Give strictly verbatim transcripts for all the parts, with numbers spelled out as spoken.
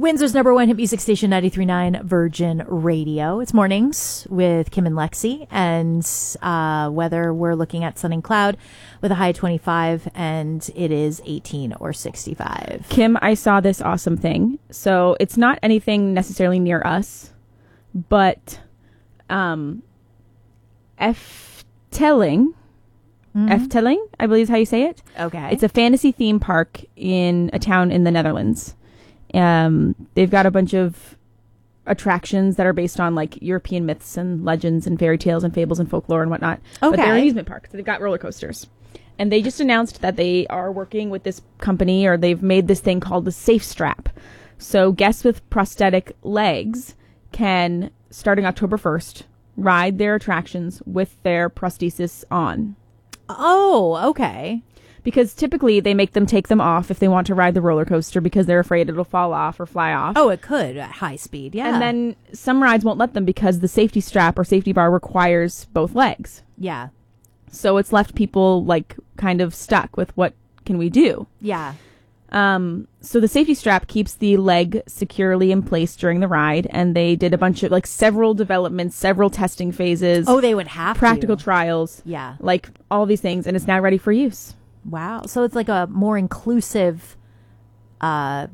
Windsor's number one hit music station, ninety-three point nine Virgin Radio. It's mornings with Kim and Lexi, and uh, weather, we're looking at sun and cloud with a high of twenty-five, and it is eighteen or sixty-five. Kim, I saw this awesome thing. So it's not anything necessarily near us, but um, Efteling, mm-hmm. Efteling, I believe is how you say it. Okay. It's a fantasy theme park in a town in the Netherlands. Um, they've got a bunch of attractions that are based on like European myths and legends and fairy tales and fables and folklore and whatnot. Okay. But they're an amusement park, so they've got roller coasters. And they just announced that they are working with this company, or they've made this thing called the Safe Strap. So guests with prosthetic legs can, starting October first, ride their attractions with their prosthesis on. Oh, okay. Because typically they make them take them off if they want to ride the roller coaster because they're afraid it'll fall off or fly off. Oh, it could at high speed, yeah. And then some rides won't let them because the safety strap or safety bar requires both legs. Yeah. So it's left people like kind of stuck with what can we do? Yeah. Um, so the safety strap keeps the leg securely in place during the ride, and they did a bunch of like several developments, several testing phases. Oh, they would have practical to. trials. Yeah. Like all these things, and it's now ready for use. Wow. So it's like a more inclusive uh,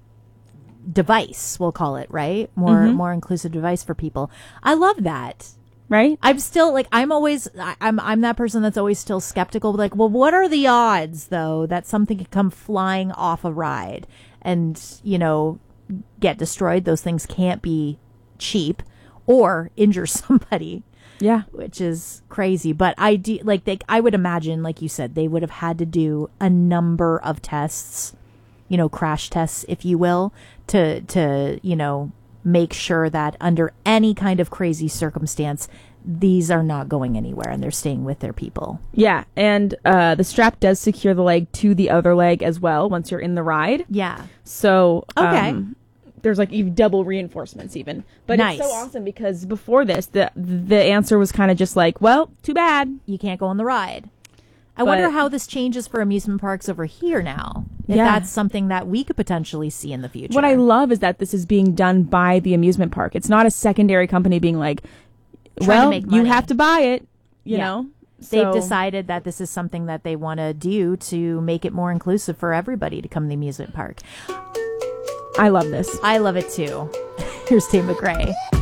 device, we'll call it, right? More Mm-hmm. more inclusive device for people. I love that. Right? I'm still like I'm always I, I'm I'm that person that's always still skeptical. Like, well, what are the odds though that something could come flying off a ride and, you know, get destroyed? Those things can't be cheap or injure somebody. Yeah. Which is crazy. But I do, like, they, I would imagine, like you said, they would have had to do a number of tests, you know, crash tests, if you will, to, to, you know, make sure that under any kind of crazy circumstance, these are not going anywhere and they're staying with their people. Yeah. And uh, the strap does secure the leg to the other leg as well once you're in the ride. Yeah. So, okay. Um, there's like even double reinforcements even. But nice. It's so awesome because before this, the the answer was kind of just like, well, too bad. You can't go on the ride. I But, wonder how this changes for amusement parks over here now. If Yeah. that's something that we could potentially see in the future. What I love is that this is being done by the amusement park. It's not a secondary company being like, Trying well, to make you money. have to buy it, you Yeah. know? They've So- decided that this is something that they want to do to make it more inclusive for everybody to come to the amusement park. I love this. I love it too. Here's Tate McRae.